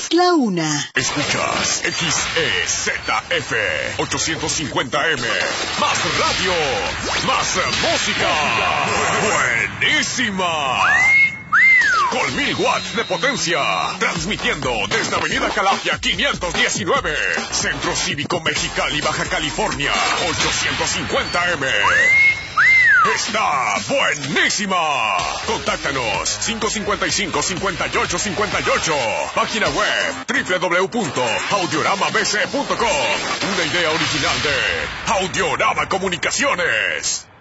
Es la una. Escuchas XEZF 850M. Más radio, más música. Buenísima. Con 1000 watts de potencia. Transmitiendo desde Avenida Calafia 519. Centro Cívico Mexicali, Baja California. 850M. ¡Está buenísima! Contáctanos 555-5858. Página web www.audioramabc.com. Una idea original de Audiorama Comunicaciones.